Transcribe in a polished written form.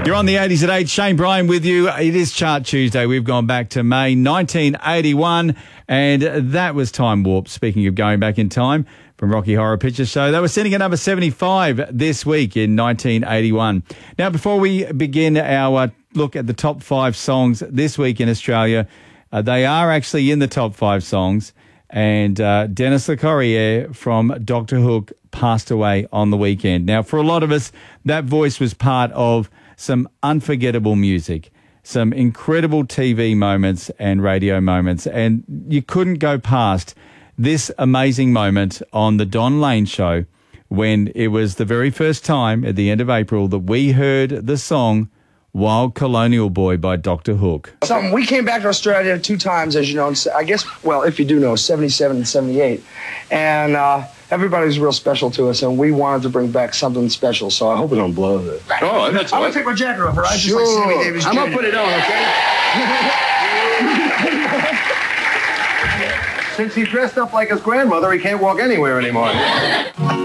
You're on the 80s at 8. Shane Bryan with you. It is Chart Tuesday. We've gone back to May 1981, and that was Time Warp. Speaking of going back in time, from Rocky Horror Picture Show. They were sitting at number 75 this week in 1981. Now, before we begin our look at the top 5 songs this week in Australia, they are actually in the top 5 songs, and Denis Lecorrier from Dr. Hook passed away on the weekend. Now, for a lot of us, that voice was part of some unforgettable music, some incredible TV moments and radio moments, and you couldn't go past this amazing moment on the Don Lane Show when it was the very first time at the end of April that we heard the song Wild Colonial Boy by Dr. Hook. We came back to Australia 2 times, as you know, I guess, well, if you do know, 77 and 78. And everybody was real special to us, and we wanted to bring back something special, so I hope we don't blow it. Oh, that's I'm going to take my jacket off, right? Sure. Just like Sammy Davis I'm going Jr. to put it on, okay? Since he dressed up like his grandmother, he can't walk anywhere anymore.